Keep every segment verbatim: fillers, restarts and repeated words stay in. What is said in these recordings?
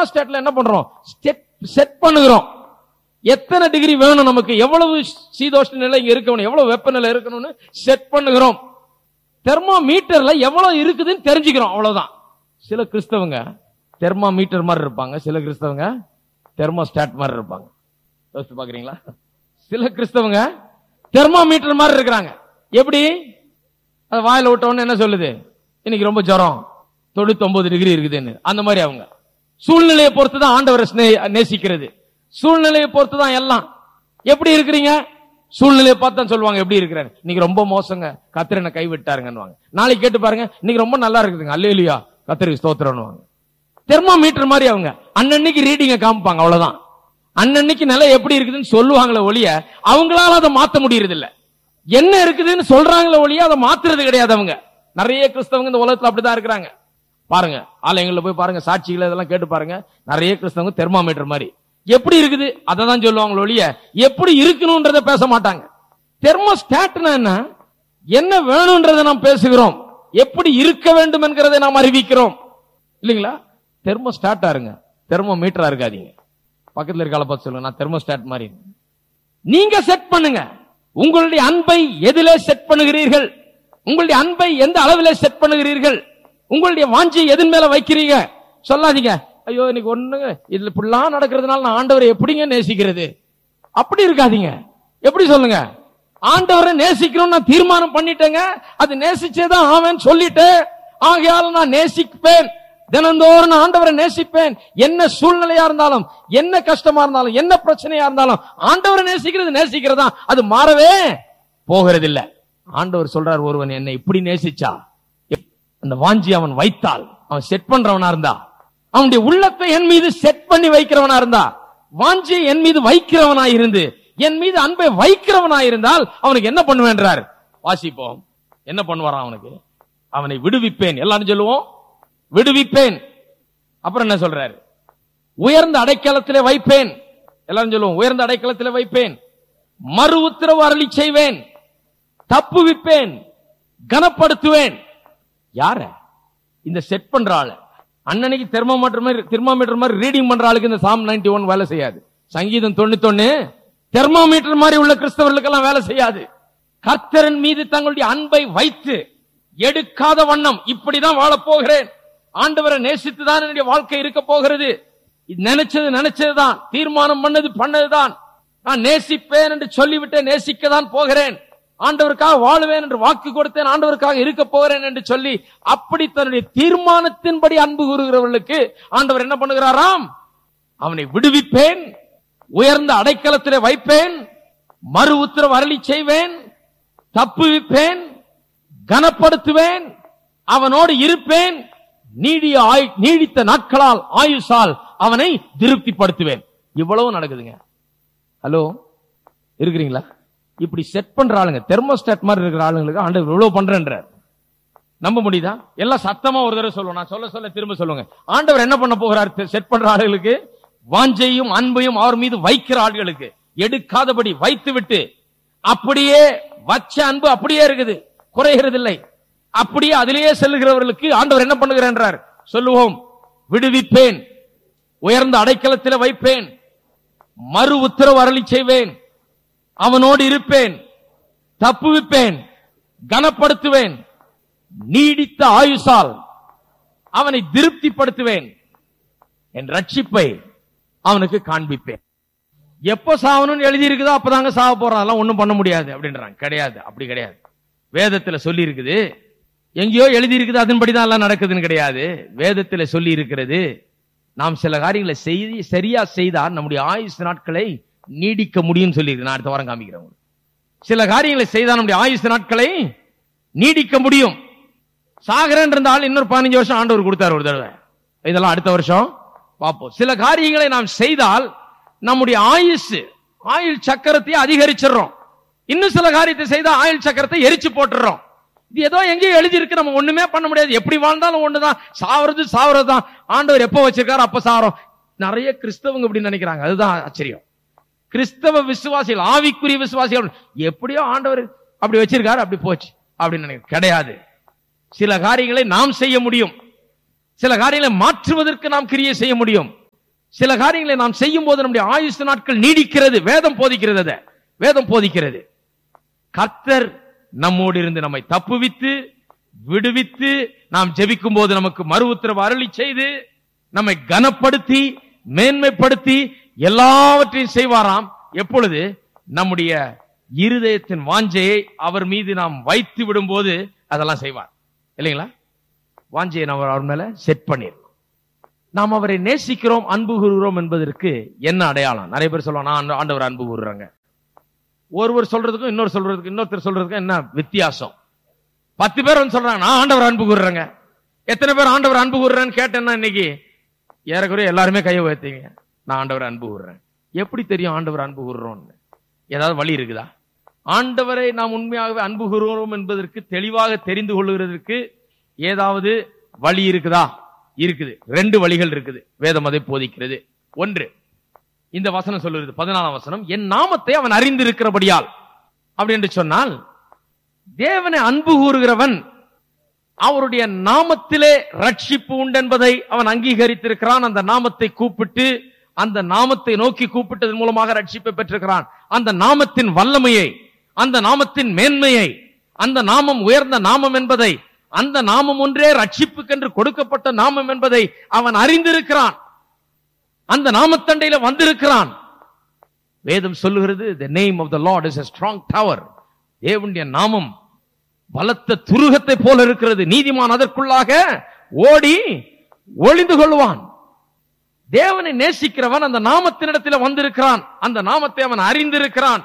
தெர்மாஸ்டாட்ல என்ன பண்றோம்? செட் பண்ணுகிறோம். எத்தனை டிகிரி வேணும் நமக்கு, எவ்வளவு சீதோஷ்ண நிலை இங்க இருக்கணும், எவ்வளவு வெப்பநிலை இருக்கணும்னு செட் பண்ணுகிறோம். தெர்மாமீட்டர்ல எவ்வளவு இருக்குதுன்னு தெரிஞ்சுக்கிறோம், அவ்வளவுதான். சில கிறிஸ்தவங்க தெர்மாமீட்டர் மாதிரி இருப்பாங்க, சில கிறிஸ்தவங்க தெர்மோஸ்டாட் மாதிரி இருப்பாங்க. யோசிச்சு பாக்குறீங்களா? சில கிறிஸ்தவங்க தெர்மாமீட்டர் மாதிரி இருக்கிறாங்க. எப்படி? அது வாயில விட்டவொன்னு என்ன சொல்லுது? இன்னைக்கு ரொம்ப ஜுரம், தொண்ணூத்தி ஒன்பது டிகிரி இருக்குதுன்னு. அந்த மாதிரி அவங்க சூழ்நிலையை பொறுத்து தான் ஆண்டவரை நேசிக்கிறது. சூழ்நிலையை பொறுத்து தான் எல்லாம். எப்படி இருக்கிறீங்க? சூழ்நிலையை பார்த்து தான் சொல்லுவாங்க எப்படி இருக்கிறேன். இன்னைக்கு ரொம்ப மோசங்க, கர்த்தர் என்ன கைவிட்டாருங்க. நாளைக்கு கேட்டு பாருங்க, இன்னைக்கு ரொம்ப நல்லா இருக்குதுங்க, அல்லேலூயா கர்த்தருக்கு ஸ்தோத்திரம்னுவாங்க. தெர்மாமீட்டர் மாதிரி அவங்க அன்னன்னைக்கு ரீடிங்க காமிப்பாங்க, அவ்வளவுதான். அன்னன்னைக்கு நிலை எப்படி இருக்குதுன்னு சொல்லுவாங்களே ஒழிய அவங்களால அதை மாத்த முடியறது இல்ல. என்ன இருக்குதுன்னு சொல்றாங்களே ஒழிய அதை மாத்துறது கிடையாது அவங்க. நிறைய கிறிஸ்தவங்க இந்த உலகத்துல அப்படிதான் இருக்கிறாங்க. பாருங்க, ஆலயங்கள்ல போய் பாருங்க, சாட்சிகளை இதெல்லாம் கேட்டு பாருங்க. நிறைய கிறிஸ்தவங்க தெர்மாமீட்டர் மாதிரி எப்படி இருக்குது அதை தான் சொல்லுவாங்க ஒழிய எப்படி இருக்கணும்ன்றத பேச மாட்டாங்க. தெர்மோஸ்டாட்னா என்ன? என்ன வேணும்ன்றதை நாம் பேசுகிறோம், எப்படி இருக்க வேண்டும் என்கிறதை நாம் அறிவிக்கிறோம், இல்லீங்களா? தெர்மோஸ்டாட்டா இருங்க, தெர்மோமீட்டரா இருக்காதீங்க. பக்கத்துல இருக்கால பார்த்து சொல்லுங்க, நான் தெர்மோஸ்டாட் மாதிரி. நீங்க செட் பண்ணுங்க. உங்களுடைய அன்பை எதிலே செட் பண்ணுகிறீர்கள்? உங்களுடைய அன்பை எந்த அளவிலே செட் பண்ணுகிறீர்கள்? உங்களுடைய வாஞ்சி எதன் மேல வைக்கிறீங்க? சொல்லாதீங்க, ஐயோ இன்னைக்கு ஒண்ணுங்க இதுல இப்படிலாம் நடக்கிறதுனால நான் ஆண்டவரை எப்படிங்க நேசிக்கிறது. அப்படி இருக்காதீங்க. எப்படி சொல்லுங்க? ஆண்டவரை நேசிக்கணும்னு நான் தீர்மானம் பண்ணிட்டேங்க, அது நேசிச்சேதான் ஆவேன்னு சொல்லிட்டு, ஆகையால நான் நேசிப்பேன், தினந்தோறும் நான் ஆண்டவரை நேசிப்பேன். என்ன சூழ்நிலையா இருந்தாலும், என்ன கஷ்டமா இருந்தாலும், என்ன பிரச்சனையா இருந்தாலும் ஆண்டவரை நேசிக்கிறது நேசிக்கிறதா, அது மாறவே போகிறது இல்ல. ஆண்டவர் சொல்றார், ஒருவன் என்னை இப்படி நேசிச்சா, அந்த வாஞ்சி அவன் வைத்தால், அவன் செட் பண்றவனா இருந்தா, அவனுடைய உள்ளத்தை என் மீது செட் பண்ணி வைக்கிறவனா இருந்தா, வாஞ்சியை என் மீது வைக்கிறவனா இருந்து என் மீது அன்பை வைக்கிறவனா இருந்தால் அவனுக்கு என்ன பண்ணுவேன்றார். வாசிப்போம், என்ன பண்ணுவாராம் அவனுக்கு? அவனை விடுவிப்பேன். எல்லாரும் சொல்லுவோம், விடுவிப்பேன். அப்புறம் என்ன சொல்றாரு? உயர்ந்த அடைக்கலத்திலே வைப்பேன். எல்லாரும் சொல்லுவோம், உயர்ந்த அடைக்கலத்திலே வைப்பேன். மறு உத்தரவு அருளி செய்வேன், தப்புவிப்பேன், கனப்படுத்துவேன். யார? இந்த செட் பண்ற ஆளு. அன்னைக்கு தெர்மோமீட்டர் மாதிரி தெர்மோமீட்டர் மாதிரி ரீடிங் பண்ற ஆளுக்கு இந்த சாம் நைன்டி ஒன் வேலை செய்யாது. சங்கீதம் தொண்ணூத்தி ஒன்னு தெர்மோமீட்டர் மாதிரி உள்ள கிறிஸ்தவர்களுக்கெல்லாம் வேலை செய்யாது. கர்த்தரின் மீது தங்களுடைய அன்பை வைத்து எடுக்காத வண்ணம் இப்படிதான் வாழப் போகிறேன், ஆண்டவரை நேசித்துதான் என்னுடைய வாழ்க்கை இருக்க போகிறது, நினைச்சது நினைச்சதுதான், தீர்மானம் பண்ணது பண்ணதுதான், நான் நேசிப்பேன் என்று சொல்லிவிட்டேன், நேசிக்கதான் போகிறேன், ஆண்டவருக்காக வாழுவேன் என்று வாக்கு கொடுத்தேன், ஆண்டவருக்காக இருக்க போகிறேன் என்று சொல்லி அப்படி தன்னுடைய தீர்மானத்தின்படி அன்பு கூறுகிறவர்களுக்கு ஆண்டவர் என்ன பண்ணுகிறாராம்? அவனை விடுவிப்பேன், உயர்ந்த அடைக்கலத்திலே வைப்பேன், மறு உத்தரவு அருளி செய்வேன், தப்புவிப்பேன், கனப்படுத்துவேன், அவனோடு இருப்பேன், நீடிய நீடித்த நாட்களால் ஆயுசால் அவனை திருப்திப்படுத்துவேன். இவ்வளவு நடக்குதுங்க. ஹலோ, இருக்கிறீங்களா? இப்படி செட் பண்ற ஆளுங்க, தெர்மோஸ்டாட் மாதிரி இருக்கிற ஆளுங்களுக்கு ஆண்டவர் இவ்வளவு பண்றேன்ற நம்ப முடியுதா? எல்லாம் சத்தமா ஒரு தடவை சொல்லுவோம், நான் சொல்ல சொல்ல திரும்ப சொல்லுங்க. ஆண்டவர் என்ன பண்ண போகிறார்? செட் பண்ற ஆளுகளுக்கு, வாஞ்சையும் அன்பையும் அவர் மீது வைக்கிற ஆளுகளுக்கு எடுக்காதபடி வைத்து விட்டு, அப்படியே வச்ச அன்பு அப்படியே இருக்குது, குறைகிறது இல்லை, அப்படியே அதிலேயே செல்லுகிறவர்களுக்கு ஆண்டவர் என்ன பண்ணுகிறார்? சொல்லுவோம், விடுவிப்பேன், உயர்ந்த அடைக்கலத்தில் வைப்பேன், மறு உத்தரவு அருளி செய்வேன், அவனோடு இருப்பேன், தப்புவிப்பேன், கனப்படுத்துவேன், நீடித்த ஆயுசால் அவனை திருப்திப்படுத்துவேன், என் ரட்சிப்பை அவனுக்கு காண்பிப்பேன். எப்ப சாவணும்னு எழுதி இருக்குதோ அப்பதாங்க சாவ போறான், அதெல்லாம் ஒண்ணும் பண்ண முடியாது அப்படின்றாங்க. கிடையாது, அப்படி கிடையாது. வேதத்துல சொல்லி இருக்குது, எங்கேயோ எழுதி இருக்குது அதன்படிதான் எல்லாம் நடக்குதுன்னு கிடையாது. வேதத்துல சொல்லி இருக்கிறது, நாம் சில காரியங்களை செய்தி சரியா செய்தால் நம்முடைய ஆயுசு நாட்களை நீடிக்க முடியும் சொல்லி இருக்கு. நான் அடுத்த வாரம் காமிக்கிறேன். சில காரியங்களை செய்தால் நம்முடைய ஆயுசு நாட்களை நீடிக்க முடியும். சாகரன் இருந்தால் இன்னொரு பதினஞ்சு வருஷம் ஆண்டவர் கொடுத்தார் ஒரு தடவை, இதெல்லாம் அடுத்த வருஷம் பார்ப்போம். சில காரியங்களை நாம் செய்தால் நம்முடைய ஆயுசு ஆயுள் சக்கரத்தை அதிகரிச்சிடறோம். இன்னும் சில காரியத்தை செய்தா ஆயுள் சக்கரத்தை எரிச்சு போட்டுறோம். இது ஏதோ எங்கேயோ எழுதி இருக்கு, நம்ம ஒண்ணுமே பண்ண முடியாது. எப்படி வாழ்ந்தாலும் ஒண்ணுதான், சாவறது சாவறது தான். ஆண்டவர் எப்ப வச்சிருக்காரு அப்ப சாவறோம். நிறைய கிறிஸ்தவங்க இப்படி நினைக்கிறாங்க, அதுதான் ஆச்சரியம். கிறிஸ்தவ விசுவாசிகள், ஆவிக்குரிய விசுவாசிகள், எப்படியோ ஆண்டவர் அப்படி வச்சிருக்காரு, அப்படி போச்சு அப்படின்னு நினைக்க கிடையாது. சில காரியங்களை நாம் செய்ய முடியும், சில காரியங்களை மாற்றுவதற்கு நாம் கிரியை செய்ய முடியும். சில காரியங்களை நாம் செய்யும் போது நம்முடைய ஆயுசு நாட்கள் நீடிக்கிறது. வேதம் போதிக்கிறது, அத வேதம் போதிக்கிறது. கர்த்தர் நம்மோடு இருந்து நம்மை தப்புவித்து விடுவித்து நாம் ஜெபிக்கும் போது நமக்கு மறு உத்தரவு அருளி செய்து நம்மை கனப்படுத்தி மேன்மைப்படுத்தி எல்லாவற்றையும் செய்வாராம். எப்பொழுது? நம்முடைய இருதயத்தின் வாஞ்சையை அவர் மீது நாம் வைத்து விடும் போது அதெல்லாம் செய்வார் இல்லைங்களா? வாஞ்சையை நாம் அவர் மேல செட் பண்ணிடணும். நாம் அவரை நேசிக்கிறோம், அன்பு கூறுகிறோம் என்பதற்கு என்ன அடையாளம்? நிறைய பேர் சொல்லுவாங்க, நான் ஆண்டவர் அன்பு கூறுறாங்க. ஒருவர் சொல்றதுக்கும் இன்னொரு சொல்றதுக்கு இன்னொருத்தர் சொல்றதுக்கும் என்ன வித்தியாசம்? பத்து பேர் வந்து சொல்றாங்க, நான் ஆண்டவர் அன்பு கூறுறேங்க. எத்தனை பேர் ஆண்டவர் அன்பு கூறுறேன்னு கேட்டேன்னா இன்னைக்கு ஏறக்குறைய எல்லாருமே கையை உயர்த்தீங்க, நான் ஆண்டவர் அன்பு கூறுறேன். எப்படி தெரியும் ஆண்டவர் அன்பு கூறுறோம்னு? ஏதாவது வழி இருக்குதா? ஆண்டவரை நாம் உண்மையாகவே அன்பு கூறுகிறோம் என்பதற்கு தெளிவாக தெரிந்து கொள்ளுகிறதற்கு ஏதாவது வழி இருக்குதா? இருக்குது. ரெண்டு வழிகள் இருக்குது. வேதம் அதை போதிக்கிறது. ஒன்று, இந்த வசனம் சொல்லுகிறது, பதினாலாம் வசனம், என் நாமத்தை அவன் அறிந்திருக்கிறபடியால். அப்படி என்று சொன்னால் தேவனை அன்பு கூறுகிறவன் அவருடைய நாமத்திலே ரட்சிப்பு உண்டு என்பதை அவன் அங்கீகரித்திருக்கிறான். அந்த நாமத்தை கூப்பிட்டு அந்த நாமத்தை நோக்கி கூப்பிட்டதன் மூலமாக ரட்சிப்பை பெற்றிருக்கிறான். அந்த நாமத்தின் வல்லமையை, அந்த நாமத்தின் மேன்மையை, அந்த நாமம் உயர்ந்த நாமம் என்பதை, அந்த நாமம் ஒன்றே ரட்சிப்புக்கென்று கொடுக்கப்பட்ட நாமம் என்பதை அவன் அறிந்திருக்கிறான். அந்த நாமத்தண்டையில வந்திருக்கிறான். வேதம் சொல்லுகிறது, the name of the Lord is a strong tower. தேவனுடைய நாமம் பலத்த துருகத்தை போல இருக்கிறது, நீதிமான் அதற்குள்ளாக ஓடி ஒளிந்து கொள்வான். தேவனை நேசிக்கிறவன் அந்த நாமத்தினிடத்தில் வந்திருக்கிறான். அந்த நாமத்தை அவன் அறிந்திருக்கிறான்.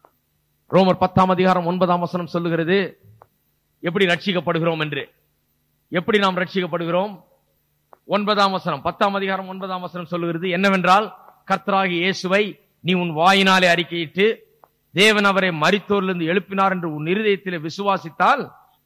ரோமர் பத்தாம் அதிகாரம் ஒன்பதாம் வசனம் சொல்லுகிறது எப்படி ரட்சிக்கப்படுகிறோம் என்று. எப்படி நாம் ரட்சிக்கப்படுகிறோம்? ஒன்பதாம் வசனம், பத்தாம் அதிகாரம் ஒன்பதாம் வசனம் சொல்லுகிறது என்னவென்றால், கர்த்தராகிய இயேசுவை நீ உன் வாயினாலே அறிக்கையிட்டு தேவன் அவரை மரித்தோரிலிருந்து எழுப்பினார் என்று உன் இருதயத்திலே விசுவாசித்தால்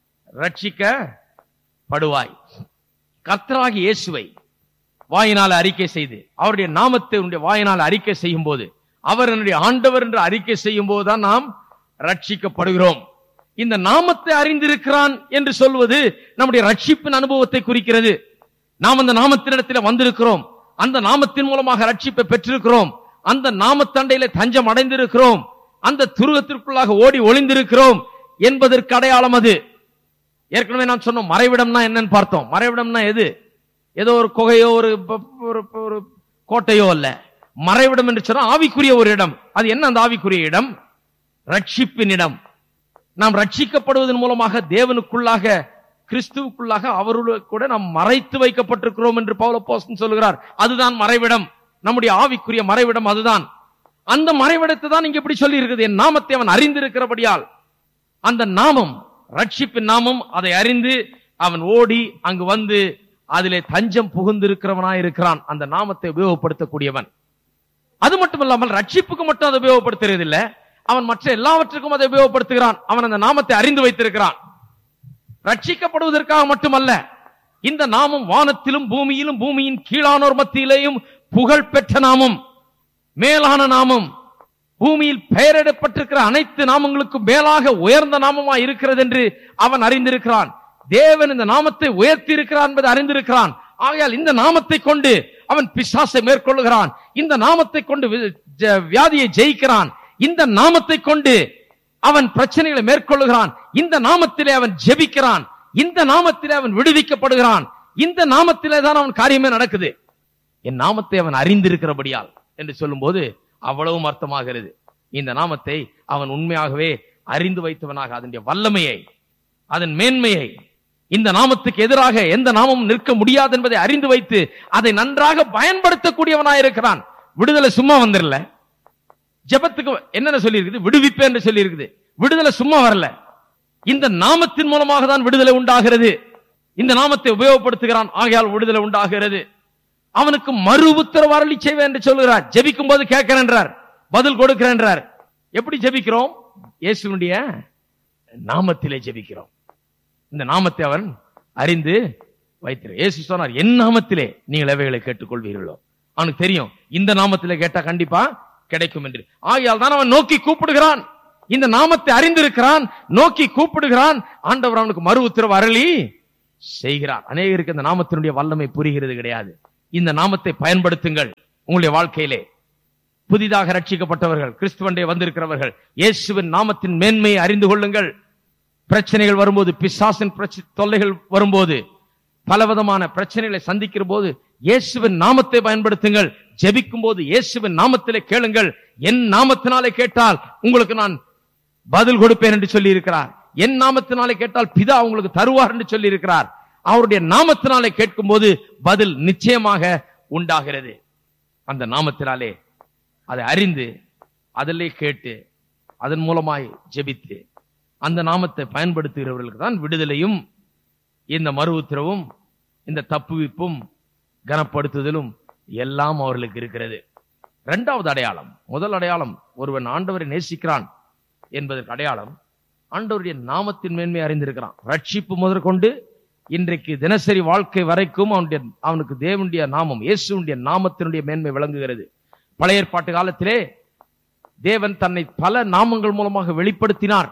ரட்சிக்கப்படுவாய். கர்த்தராகிய இயேசுவை வாயினால் அறிக்கை செய்து அவருடைய நாமத்தை உன்னுடைய வாயினால் அறிக்கை செய்யும் போது, அவர் என்னுடைய ஆண்டவர் என்று அறிக்கை செய்யும் போதுதான் நாம் ரட்சிக்கப்படுகிறோம். இந்த நாமத்தை அறிந்திருக்கிறான் என்று சொல்வது நம்முடைய ரட்சிப்பின் அனுபவத்தை குறிக்கிறது. நாம் அந்த நாமத்தினிடத்தில் வந்திருக்கிறோம், அந்த நாமத்தின் மூலமாக ரட்சிப்பை பெற்றிருக்கிறோம், அந்த நாமத்தண்டையிலே தஞ்சம் அடைந்திருக்கிறோம், அந்த துருகத்திற்குள்ளாக ஓடி ஒளிந்திருக்கிறோம் என்பதற்கு அடையாளம் அது. ஏற்கனவே நான் சொன்னோம், மறைவிடம்னா என்னன்னு பார்த்தோம். மறைவிடம்னா எது? ஏதோ ஒரு குகையோ ஒரு ஒரு கோட்டையோ அல்ல. மறைவிடம் என்று சொன்னால் ஆவிக்குரிய ஒரு இடம். அது என்ன அந்த ஆவிக்குரிய இடம்? ரட்சிப்பின் இடம். நாம் ரட்சிக்கப்படுவதன் மூலமாக தேவனுக்குள்ளாக, கிறிஸ்துவுக்குள்ளாக அவருடைய கூட நாம் மறைத்து வைக்கப்பட்டிருக்கிறோம் என்று பவுல் அப்போஸ்தலன் சொல்கிறார். அதுதான் மறைவிடம், நம்முடைய ஆவிக்குரிய மறைவிடம் அதுதான். அந்த மறைவிடத்தை தான் இங்க எப்படி சொல்லி இருக்குது, என் நாமத்தை அவன் அறிந்திருக்கிறபடியால். அந்த நாமம் ரட்சிப்பின் நாமம், அதை அறிந்து அவன் ஓடி அங்கு வந்து அதிலே தஞ்சம் புகுந்திருக்கிறவனாய் இருக்கிறான். அந்த நாமத்தை உபயோகப்படுத்தக்கூடியவன். அது மட்டுமல்லாமல் ரட்சிப்புக்கு மட்டும் அதை உபயோகப்படுத்துறதில்லை, அவன் மற்ற எல்லாவற்றுக்கும் அதை உபயோகப்படுத்துகிறான். அவன் அந்த நாமத்தை அறிந்து வைத்திருக்கிறான். ரட்சிக்கப்படுவதற்காக மட்டுமல்ல, இந்த நாமம் வானத்திலும் பூமியிலும் பூமியின் கீழானோர் மத்தியிலேயும் புகழ் பெற்ற நாமம், மேலான நாமம், பூமியில் பெயரிடப்பட்டிருக்கிற அனைத்து நாமங்களுக்கும் மேலாக உயர்ந்த நாமமா இருக்கிறது என்று அவன் அறிந்திருக்கிறான். தேவன் இந்த நாமத்தை உயர்த்தி இருக்கிறான் என்பதை அறிந்திருக்கிறான். ஆகையால் இந்த நாமத்தை கொண்டு அவன் பிசாசை மேற்கொள்ளுகிறான். இந்த நாமத்தை கொண்டு வியாதியை ஜெயிக்கிறான். இந்த நாமத்தை கொண்டு அவன் பிரச்சனைகளை மேற்கொள்ளுகிறான். இந்த நாமத்திலே அவன் ஜெபிக்கிறான். இந்த நாமத்திலே அவன் விடுவிக்கப்படுகிறான். இந்த நாமத்திலே தான் அவன் காரியமே நடக்குது. என் நாமத்தை அவன் அறிந்திருக்கிறபடியால் என்று சொல்லும் போது அவ்வளவும் அர்த்தமாகிறது. இந்த நாமத்தை அவன் உண்மையாகவே அறிந்து வைத்தவனாக, அதனுடைய வல்லமையை, அதன் மேன்மையை, இந்த நாமத்துக்கு எதிராக எந்த நாமமும் நிற்க முடியாது என்பதை அறிந்து வைத்து அதை நன்றாக பயன்படுத்தக்கூடியவனாயிருக்கிறான். விடுதலை சும்மா வந்துடல. ஜெபத்துக்கு என்னென்ன சொல்லி இருக்குது? விடுவிப்பேன் என்று சொல்லி இருக்குது. விடுதலை சும்மா வரல, இந்த நாமத்தின் மூலமாக தான் விடுதலை உண்டாகிறது. இந்த நாமத்தை உபயோகப்படுத்துகிறான், ஆகையால் விடுதலை உண்டாகிறது. அவனுக்கு மறு உத்தரவு அருளி செய்வேன் என்று சொல்கிறார். ஜெபிக்கும் போது கேட்கிறேன் என்றார், பதில் கொடுக்கிறேன் என்றார். எப்படி ஜெபிக்கிறோம்? இயேசுவினுடைய நாமத்திலே ஜெபிக்கிறோம். இந்த நாமத்தை அவன் அறிந்து வைத்திரு. இயேசு சொன்னார், என் நாமத்திலே நீங்கள் எவைகளை கேட்டுக்கொள்வீர்களோ. அவனுக்கு தெரியும் இந்த நாமத்திலே கேட்டா கண்டிப்பா கிடைக்கும் என்று. ஆகையால் தான் அவன் நோக்கி கூப்பிடுகிறான். இந்த நாமத்தை அறிந்திருக்கிறான், நோக்கி கூப்பிடுகிறான். ஆண்டவர் அவனுக்கு மறு உத்தரவு அருளி செய்கிறார். அநேகருக்கு இந்த நாமத்தினுடைய வல்லமை புரிகிறது கிடையாது. இந்த நாமத்தை பயன்படுத்துங்கள். உங்களுடைய வாழ்க்கையிலே புதிதாக ரட்சிக்கப்பட்டவர்கள், கிறிஸ்துவண்டே வந்திருக்கிறவர்கள், இயேசுவின் நாமத்தின் மேன்மையை அறிந்து கொள்ளுங்கள். பிரச்சனைகள் வரும்போது, பிசாசின் தொல்லைகள் வரும்போது, பலவிதமான பிரச்சனைகளை சந்திக்கிற போது இயேசுவின் நாமத்தை பயன்படுத்துங்கள். ஜெபிக்கும் போது இயேசுவின் நாமத்திலே கேளுங்கள். என் நாமத்தினாலே கேட்டால் உங்களுக்கு நான் பதில் கொடுப்பேன் என்று சொல்லி இருக்கிறார். என் நாமத்தினாலே கேட்டால் பிதா உங்களுக்கு தருவார் என்று சொல்லி இருக்கிறார். அவருடைய நாமத்தினாலே கேட்கும் போது பதில் நிச்சயமாக உண்டாகிறது. அந்த நாமத்தினாலே அதை அறிந்து அதிலே கேட்டு அதன் மூலமாய் ஜெபித்து அந்த நாமத்தை பயன்படுத்துகிறவர்களுக்கு தான் விடுதலையும் இந்த மறு உத்தரவும் இந்த தப்புவிப்பும் கனப்படுத்துதலும் எல்லாம் அவர்களுக்கு இருக்கிறது. இரண்டாவது அடையாளம், முதல் அடையாளம் ஒருவன் ஆண்டவரை நேசிக்கிறான் என்பதற்கு அடையாளம் ஆண்டவருடைய நாமத்தின் மேன்மை அறிந்திருக்கிறான். ரட்சிப்பு முதற்கொண்டு இன்றைக்கு தினசரி வாழ்க்கை வரைக்கும் அவனுடைய அவனுக்கு தேவனுடைய நாமம், இயேசுடைய நாமத்தினுடைய மேன்மை விளங்குகிறது. பழைய ஏற்பாட்டு காலத்திலே தேவன் தன்னை பல நாமங்கள் மூலமாக வெளிப்படுத்தினார்.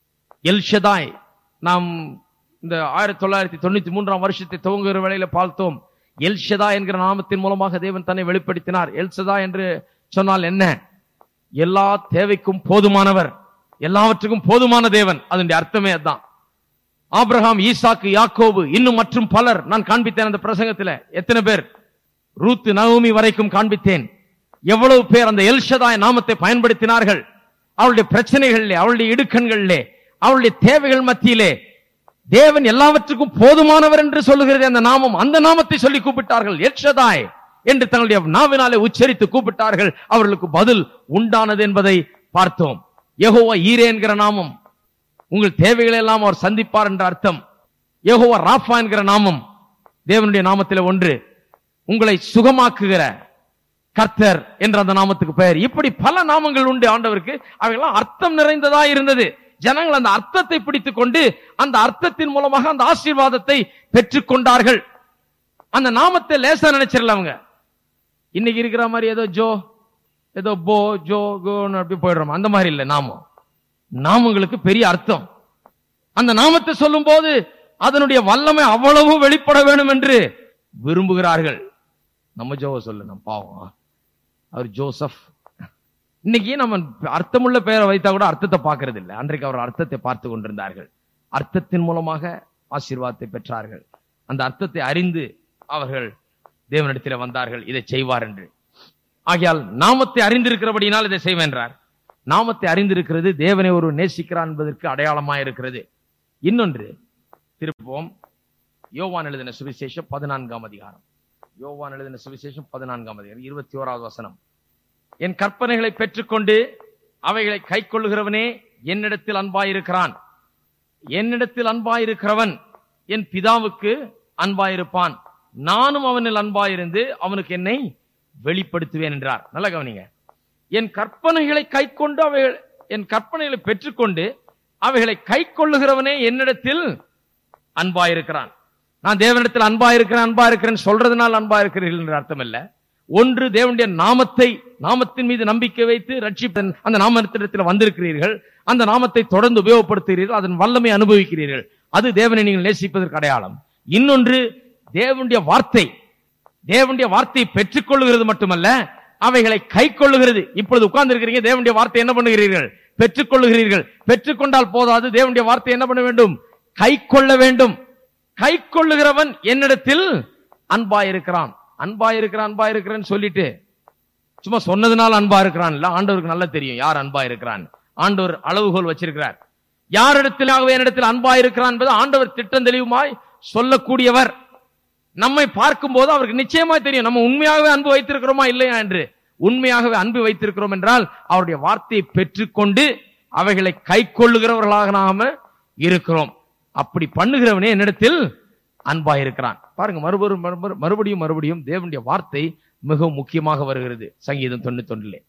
எல்ஷதாய், நாம் இந்த ஆயிரத்தி தொள்ளாயிரத்தி தொண்ணூத்தி மூன்றாம் வருஷத்தை துவங்குகிற வேளையில பார்த்தோம். எல்ஷதா என்கிற நாமத்தின் மூலமாக தேவன் தன்னை வெளிப்படுத்தினார். எல்ஷதா என்று சொன்னால் என்ன? எல்லா தேவைக்கும் போதுமானவர், எல்லாவற்றுக்கும் போதுமான தேவன். அதனுடைய அர்த்தமே அதுதான். ஆபிரகாம், ஈசாக்கு, யாக்கோபு, இன்னும் மற்றும் பலர் நான் காண்பித்தேன் அந்த பிரசங்கத்தில். எத்தனை பேர்? ரூத், நகோமி வரைக்கும் காண்பித்தேன். எவ்வளவு பேர் அந்த எல்ஷதாய் நாமத்தை பயன்படுத்தினார்கள். அவளுடைய பிரச்சனைகளிலே, அவளுடைய இடுக்கண்களிலே, அவளுடைய தேவைகள் மத்தியிலே தேவன் எல்லாவற்றுக்கும் போதுமானவர் என்று சொல்லுகிறது அந்த நாமம். அந்த நாமத்தை சொல்லி கூப்பிட்டார்கள். எல்ஷதாய் என்று தங்களுடைய நாவினாலே உச்சரித்து கூப்பிட்டார்கள். அவர்களுக்கு பதில் உண்டானது என்பதை பார்த்தோம். யெகோவா ஈரே என்கிற நாமம், உங்கள் தேவைகளை எல்லாம் அவர் சந்திப்பார் என்ற அர்த்தம். யெகோவா ராஃபா என்கிற நாமம் தேவனுடைய நாமத்திலே ஒன்று. உங்களை சுகமாக்குகிற கர்த்தர் என்ற அந்த நாமத்துக்கு பெயர். இப்படி பல நாமங்கள் உண்டு ஆண்டவருக்கு. அவையெல்லாம் அர்த்தம் நிறைந்ததா இருந்தது. ஜனங்கள் அந்த அர்த்தத்தை பிடித்துக் கொண்டு அந்த அர்த்தத்தின் மூலமாக அந்த ஆசீர்வாதத்தை பெற்றுக் கொண்டார்கள். அந்த நாமத்தை லேசா நினைச்சிடல அவங்க. இன்னைக்கு இருக்கிற மாதிரி ஏதோ ஜோ, ஏதோ போ, ஜோ, கோன்னு அப்படி போயிடுறோம். அந்த மாதிரி இல்லை. நாமம் நாமங்களுக்கு பெரிய அர்த்தம். அந்த நாமத்தை சொல்லும் போது அதனுடைய வல்லமை அவ்வளவு வெளிப்பட வேண்டும் என்று விரும்புகிறார்கள். நம்ம ஜோவை சொல்லு, நம்ம பாவம் அவர் ஜோசப். இன்னைக்கு நம்ம அர்த்தமுள்ள பெயரை வைத்தா கூட அர்த்தத்தை பார்க்கறது இல்லை. அன்றைக்கு அவர் அர்த்தத்தை பார்த்து கொண்டிருந்தார்கள். அர்த்தத்தின் மூலமாக ஆசீர்வாதத்தை பெற்றார்கள். அந்த அர்த்தத்தை அறிந்து அவர்கள் தேவனிடத்தில் வந்தார்கள், இதை செய்வார் என்று. ஆகையால் நாமத்தை அறிந்திருக்கிறபடினால் இதை செய்வேன்றார். நாமத்தை அறிந்திருக்கிறது தேவனை ஒரு நேசிக்கிறான் என்பதற்கு அடையாளமாக இருக்கிறது. இன்னொன்று திருப்போம், யோவான் எழுதின சுவிசேஷம் பதினான்காம் அதிகாரம். யோவான் எழுதின சுவிசேஷம் பதினான்காம் அதிகாரம் இருபத்தி ஓராவது வசனம். என் கற்பனைகளை பெற்றுக்கொண்டு அவைகளை கை கொள்ளுகிறவனே என்னிடத்தில் அன்பாயிருக்கிறான். என்னிடத்தில் அன்பாயிருக்கிறவன் என் பிதாவுக்கு அன்பாயிருப்பான். நானும் அவனில் அன்பாயிருந்து அவனுக்கு என்னை வெளிப்படுத்துவேன் என்றார். நல்ல கவனிங்க. என் கற்பனைகளை கை கொண்டு அவைகள் என் கற்பனைகளை பெற்றுக்கொண்டு அவைகளை கை கொள்ளுகிறவனே என்னிடத்தில் அன்பாயிருக்கிறான். நான் தேவனிடத்தில் அன்பாயிருக்கிறேன் அன்பாயிருக்கிறேன் சொல்றதுனால் அன்பாயிருக்கிறீர்கள் என்ற அர்த்தம் இல்ல. ஒன்று, தேவனுடைய நாமத்தை, நாமத்தின் மீது நம்பிக்கை வைத்து ரட்சிப்பன் அந்த நாமத்திடத்தில் வந்திருக்கிறீர்கள். அந்த நாமத்தை தொடர்ந்து உபயோகப்படுத்துகிறீர்கள், அதன் வல்லமை அனுபவிக்கிறீர்கள். அது தேவனை நீங்கள் நேசிப்பதற்கு அடையாளம். இன்னொன்று, தேவனுடைய வார்த்தை, தேவனுடைய வார்த்தையை பெற்றுக் கொள்ளுகிறது மட்டுமல்ல, அவைகளை கை கொள்ளுகிறது. இப்பொழுது உட்கார்ந்து இருக்கிறீங்க, தேவனுடைய வார்த்தை என்ன பண்ணுகிறீர்கள்? பெற்றுக் கொள்ளுகிறீர்கள். பெற்றுக்கொண்டால் போதாது, தேவனுடைய வார்த்தை என்ன பண்ண வேண்டும்? கை கொள்ள வேண்டும். கை கொள்ளுகிறவன் என்னிடத்தில் அன்பாயிருக்கிறான். அன்பாயிருக்கிறான் அன்பாயிருக்கிறேன்னு சொல்லிட்டு சும்மா சொன்னதுனால அன்பா இருக்கிறான் இல்ல. ஆண்டவருக்கு நல்லா தெரியும் யார் அன்பா இருக்கிறான். ஆண்டவர் அளவுகோல் வச்சிருக்கிறார். யாரிடத்திலாகவே என்னிடத்தில் அன்பா இருக்கிறான் என்பது ஆண்டவர் திட்டம் தெளிவுமாய் சொல்லக்கூடியவர். நம்மை பார்க்கும் போது அவருக்கு நிச்சயமா தெரியும் நம்ம உண்மையாகவே அன்பு வைத்திருக்கிறோமா இல்லையா என்று. உண்மையாகவே அன்பு வைத்திருக்கிறோம் என்றால் அவருடைய வார்த்தையை பெற்றுக்கொண்டு அவைகளை கை கொள்ளுகிறவர்களாக நாம இருக்கிறோம். அப்படி பண்ணுகிறவனே என்னிடத்தில் அன்பா இருக்கிறான். பாருங்க, மறுபடியும் மறுபடியும் மறுபடியும் தேவனுடைய வார்த்தை மிகவும் முக்கியமாக வருகிறது. சங்கீதம் தொண்ணூத்தி ஒன்றிலே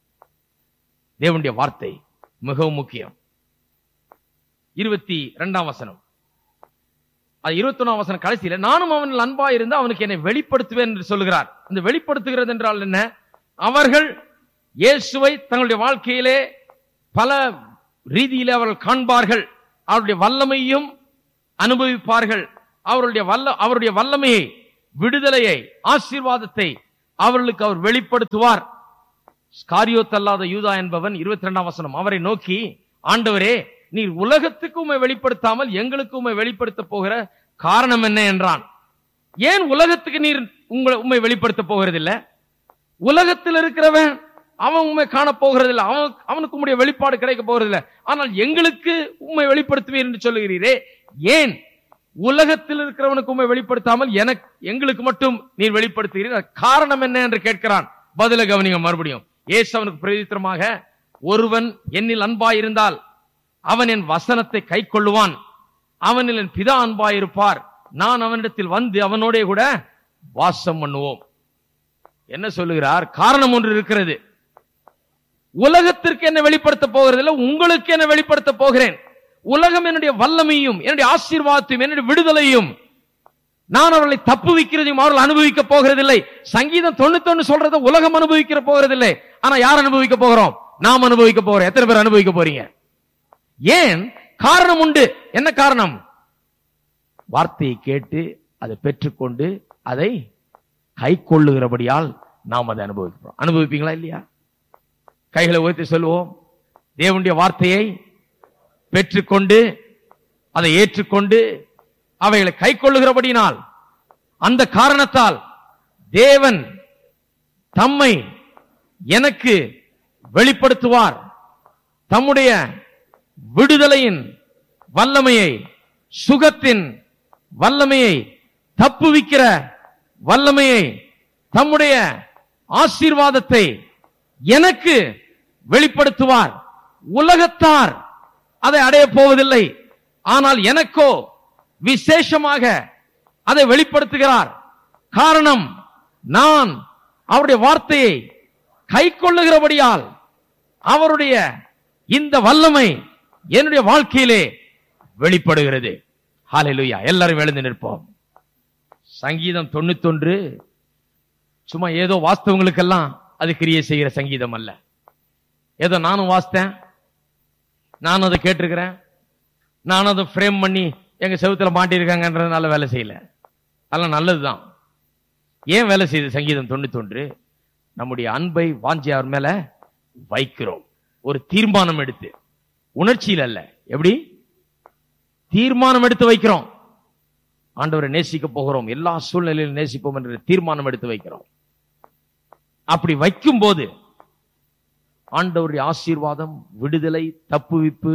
தேவனுடைய வார்த்தை மிகவும் முக்கியம். இருபத்தி இரண்டாம் வசனம், அது இருபத்தி ஒன்னாம் வசனம் கடைசியில, நானும் அவனில் அன்பா இருந்து அவனுக்கு என்னை வெளிப்படுத்துவேன் என்று சொல்லுகிறார். இந்த வெளிப்படுத்துகிறது என்றால் என்ன? அவர்கள் இயேசுவை தங்களுடைய வாழ்க்கையிலே பல ரீதியிலே அவர்கள் காண்பார்கள். அவருடைய வல்லமையும் அனுபவிப்பார்கள். அவருடைய வல்ல அவருடைய வல்லமையை, விடுதலையை, ஆசீர்வாதத்தை அவர்களுக்கு அவர் வெளிப்படுத்துவார். ஸ்காரியோத்தல்லாத யூதா என்பவன் இருபத்தி இரண்டாம் வசனம் அவரை நோக்கி, ஆண்டவரே, நீர் உலகத்துக்கு உம்மை வெளிப்படுத்தாமல் எங்களுக்கு உம்மை வெளிப்படுத்த போகிற காரணம் என்ன என்றான். ஏன் உலகத்துக்கு நீர் உங்களை உம்மை வெளிப்படுத்த போகிறதில்லை? உலகத்தில் இருக்கிறவன் அவன் உண்மை காண போகிறதில்லை, அவன் அவனுக்கு உம்முடைய வெளிப்பாடு கிடைக்க போகிறதில்லை. ஆனால் எங்களுக்கு உண்மை வெளிப்படுத்துவீர் என்று சொல்லுகிறீரே, ஏன் உலகத்தில் இருக்கிறவனுக்கு உண்மை வெளிப்படுத்தாமல் எனக்கு எங்களுக்கு மட்டும் நீர் வெளிப்படுத்துகிறீர், காரணம் என்ன என்று கேட்கிறான். பதில கவனிங்க மறுபடியும். இயேசு அவனுக்கு பிரதித்திரமாக, ஒருவன் என்னில் அன்பாயிருந்தால் அவன் என் வசனத்தை கை கொள்ளுவான், அவனில் என் பிதா அன்பாயிருப்பார், நான் அவனிடத்தில் வந்து அவனோட கூட வாசம் பண்ணுவோம். என்ன சொல்லுகிறார்? காரணம் ஒன்று இருக்கிறது. உலகத்திற்கு என்ன வெளிப்படுத்த போகிறதில்லை, உங்களுக்கு என்ன வெளிப்படுத்த போகிறேன். உலகம் என்னுடைய வல்லமையும் என்னுடைய ஆசீர்வாதத்தையும் என்னுடைய விடுதலையும் நான் அவர்களை தப்பு வைக்கிறதையும் அவர்கள் அனுபவிக்க போகிறதில்லை. சங்கீதம் தொண்ணூத்தி ஒன்னு சொல்றதை உலகம் அனுபவிக்கிற போகிறதில்லை. ஆனா யார் அனுபவிக்க போகிறோம்? நாம் அனுபவிக்க போகிறோம். எத்தனை பேர் அனுபவிக்க போறீங்க? ஏன்? காரணம் உண்டு. என்ன காரணம்? வார்த்தையை கேட்டு அதை பெற்றுக்கொண்டு அதை கை கொள்ளுகிறபடியால் நாம் அதை அனுபவிக்கிறோம். அனுபவிப்பீங்களா இல்லையா? கைகளை உயர்த்தி சொல்லுவோம். தேவனுடைய வார்த்தையை பெற்றுக்கொண்டு அதை ஏற்றுக்கொண்டு அவைகளை கை கொள்ளுகிறபடினால், அந்த காரணத்தால் தேவன் தம்மை எனக்கு வெளிப்படுத்துவார். தம்முடைய விடுதலையின் வல்லமையை, சுகத்தின் வல்லமையை, தப்புவிக்கிற வல்லமையை, தம்முடைய ஆசீர்வாதத்தை எனக்கு வெளிப்படுத்துவார். உலகத்தார் அதை அடைய போவதில்லை, ஆனால் எனக்கோ விசேஷமாக அதை வெளிப்படுத்துகிறார். காரணம், நான் அவருடைய வார்த்தையை கை கொள்ளுகிறபடியால் அவருடைய இந்த வல்லமை என்னுடைய வாழ்க்கையிலே வெளிப்படுகிறது. ஹல்லேலூயா. எல்லாரும் எழுந்து நிற்போம். சங்கீதம் தொண்ணூத்தி ஒன்று சும்மா ஏதோ வாஸ்தவங்களுக்கெல்லாம் அது கிரியை செய்கிற சங்கீதம் அல்ல. ஏதோ நானும் வாசித்தேன், நானும் அதை கேட்டிருக்கிறேன், நானும் அதை ஃப்ரேம் பண்ணி எங்க செவுத்துல மாட்டிருக்காங்கன்றதுனால வேலை செய்யல. அதெல்லாம் நல்லதுதான். ஏன் வேலை செய்யுது சங்கீதம் தொண்ணூத்தி ஒன்று? நம்முடைய அன்பை வாஞ்சி அவர் மேல வைக்கிறோம். ஒரு தீர்மானம் எடுத்து, உணர்ச்சியில் அல்ல. எப்படி? தீர்மானம் எடுத்து வைக்கிறோம். ஆண்டவரை நேசிக்க போகிறோம், எல்லா சூழ்நிலையிலும் நேசிப்போம் என்ற தீர்மானம் எடுத்து வைக்கிறோம். அப்படி வைக்கும் போது ஆண்டவருடைய ஆசீர்வாதம், விடுதலை, தப்புவிப்பு,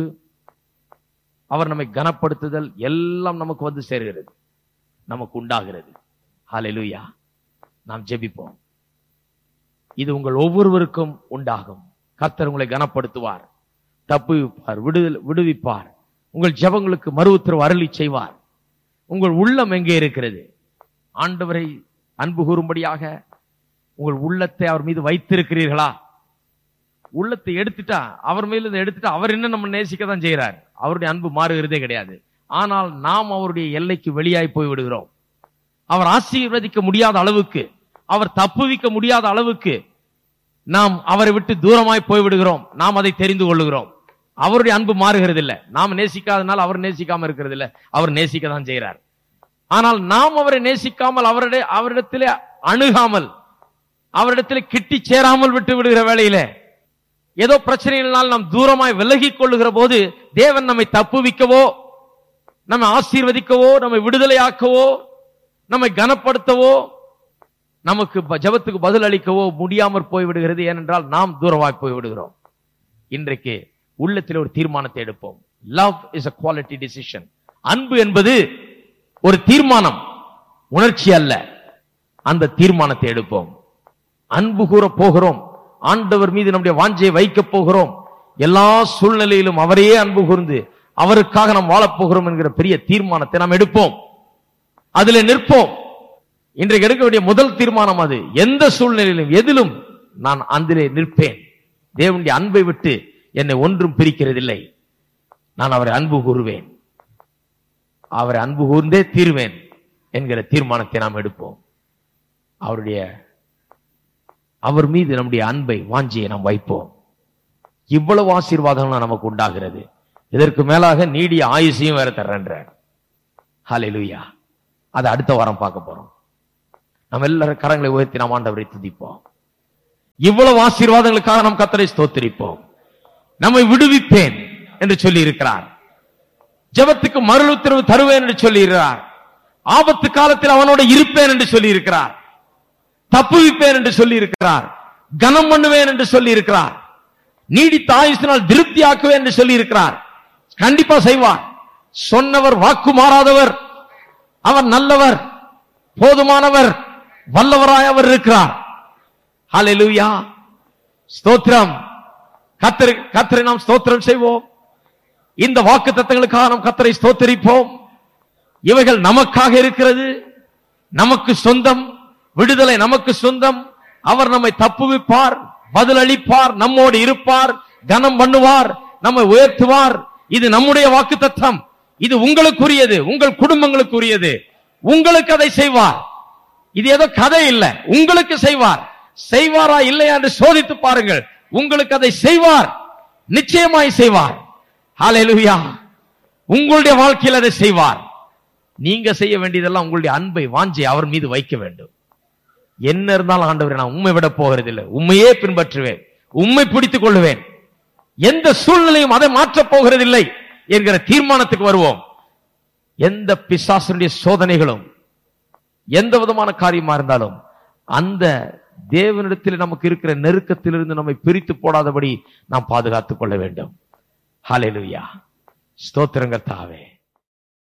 அவர் நம்மை கனப்படுத்துதல் எல்லாம் நமக்கு வந்து சேர்கிறது, நமக்கு உண்டாகிறது. ஹல்லேலூயா. நாம் ஜெபிப்போம். இது உங்கள் ஒவ்வொருவருக்கும் உண்டாகும். கர்த்தர் உங்களை கனப்படுத்துவார், தப்புவிப்பார், விடுதலை விடுவிப்பார். உங்கள் ஜெபங்களுக்கு மறு உத்தரவு அருளி செய்வார். உங்கள் உள்ளம் எங்கே இருக்கிறது? ஆண்டவரை அன்பு கூறும்படியாக உங்கள் உள்ளத்தை அவர் மீது வைத்திருக்கிறீர்களா? உள்ளத்தை எடுத்துட்டா, அவர் மேல எடுத்துட்டா, அவர் என்ன நம்ம நேசிக்க தான் செய்யறார். அவருடைய அன்பு மாறுகிறதே கிடையாது. ஆனால் நாம் அவருடைய எல்லைக்கு வெளியாய் போய் விடுகிறோம். அவர் ஆசீர்வதிக்க முடியாத அளவுக்கு, அவர் தப்புவிக்க முடியாத அளவுக்கு நாம் அவரை விட்டு தூரமாய் போய் விடுகிறோம். நாம் அதை தெரிந்து கொள்ளுகிறோம். அவருடைய அன்பு மாறுகிறது இல்லை. நாம் நேசிக்காதனால் அவர் நேசிக்காம இருக்கிறது இல்லை, அவர் நேசிக்க தான் செய்கிறார். ஆனால் நாம் அவரை நேசிக்காமல், அவருடைய அவரிடத்திலே அணுகாமல், அவரிடத்திலே கிட்டி சேராமல் விட்டு விடுகிற வேளையில ஏதோ பிரச்சனைகளால் நாம் தூரமாய் விலகி கொள்ளுகிற போது தேவன் நம்மை தப்புவிக்கவோ, நம்மை ஆசீர்வதிக்கவோ, நம்மை விடுதலையாக்கவோ, நம்மை கனப்படுத்தவோ, நமக்கு ஜெபத்துக்கு பதில் அளிக்கவோ முடியாமற் போய்விடுகிறது. ஏனென்றால் நாம் தூரமாய் போய்விடுகிறோம். இன்றைக்கு உள்ளத்தில் ஒரு தீர்மானத்தை எடுப்போம். Love is a quality decision. அன்பு என்பது ஒரு தீர்மானம், உணர்ச்சி அல்ல. அந்த தீர்மானத்தை எடுப்போம். அன்பு கூற போகிறோம். ஆண்டவர் மீது நம்முடைய வாஞ்சையை வைக்க போகிறோம். எல்லா சூழ்நிலையிலும் அவரையே அன்பு கூர்ந்து அவருக்காக நாம் வாழப்போகிறோம் என்கிற பெரிய தீர்மானத்தை நாம் எடுப்போம். அதிலே நிற்போம். இன்றைக்கு எடுக்க வேண்டிய முதல் தீர்மானம் அது. எந்த சூழ்நிலையிலும் எதிலும் நான் அதிலே நிற்பேன். தேவனுடைய அன்பை விட்டு என்னை ஒன்றும் பிரிக்கிறதில்லை. நான் அவரை அன்பு கூறுவேன், அவரை அன்பு கூர்ந்தே தீர்வேன் என்கிற தீர்மானத்தை நாம் எடுப்போம். அவருடைய அவர் மீது நம்முடைய அன்பை, வாஞ்சியை நாம் வைப்போம். இவ்வளவு ஆசீர்வாதங்கள் நமக்கு உண்டாகிறது. இதற்கு மேலாக நீடிய ஆயுசையும் வேற தர்றேன்ற. ஹல்லேலூயா. அதை அடுத்த வாரம் பார்க்க போறோம். நம்ம எல்லாரும் கரங்களை உயர்த்தி நாம் ஆண்டவரை துதிப்போம். இவ்வளவு ஆசீர்வாதங்களுக்காக நாம் கர்த்தரை ஸ்தோத்திரிப்போம். நம்மை விடுவிப்பேன் என்று சொல்லி இருக்கிறார். ஜெபத்துக்கு மறு உத்தரவு தருவேன் என்று சொல்லி இருக்கிறார். ஆபத்து காலத்தில் அவனோட இருப்பேன் என்று சொல்லி இருக்கிறார். தப்புவிப்பேன் என்று சொல்லி இருக்கிறார். கனம் பண்ணுவேன் என்று சொல்லி இருக்கிறார். நீடித்த ஆயுசினால் திருப்தியாக்குவேன் என்று சொல்லி இருக்கிறார். கண்டிப்பா செய்வார். சொன்னவர் வாக்கு மாறாதவர். அவர் நல்லவர், போதுமானவர், வல்லவராய் அவர் இருக்கிறார். ஹல்லேலூயா, ஸ்தோத்திரம். கர்த்தரை கர்த்தரை நாம் ஸ்தோத்திரம் செய்வோம். இந்த வாக்கு தத்தங்களுக்காக நாம் கர்த்தரை ஸ்தோத்திரிப்போம். இவைகள் நமக்காக இருக்கிறது, நமக்கு சொந்தம். விடுதலை நமக்கு சொந்தம். அவர் நம்மை தப்புவிப்பார், பதிலளிப்பார், நம்மோடு இருப்பார், கனம் பண்ணுவார், நம்மை உயர்த்துவார். இது நம்முடைய வாக்கு தத்தம். இது உங்களுக்குரியது, உங்கள் குடும்பங்களுக்குரியது. உங்களுக்கு அதை செய்வார். இது ஏதோ கதை இல்லை, உங்களுக்கு செய்வார். செய்வாரா இல்லையா என்று சோதித்து பாருங்கள். உங்களுக்கு அதை செய்வார், நிச்சயமாய் செய்வார். ஹல்லேலூயா. உங்களுடைய வாழ்க்கையில் அதை செய்வார். நீங்க செய்ய வேண்டியதெல்லாம் உங்களுடைய அன்பை, வாஞ்சை அவர் மீது வைக்க வேண்டும். என்ன இருந்தாலும் ஆண்டவரே, நான் உண்மை விட போகிறதில்லை, உண்மையே பின்பற்றுவேன், உண்மை பிடித்துக் கொள்வேன், எந்த சூழ்நிலையும் அதை மாற்றப் போகிறதில்லை என்கிற தீர்மானத்துக்கு வருவோம். எந்த பிசாசுடைய சோதனைகளும், எந்த விதமான காரியமா இருந்தாலும், அந்த தேவனிடத்தில் நமக்கு இருக்கிற நெருக்கத்திலிருந்து நம்மை பிரித்து போடாதபடி நாம் பாதுகாத்துக் கொள்ள வேண்டும். ஹல்லேலூயா, ஸ்தோத்திரம் கர்த்தாவே.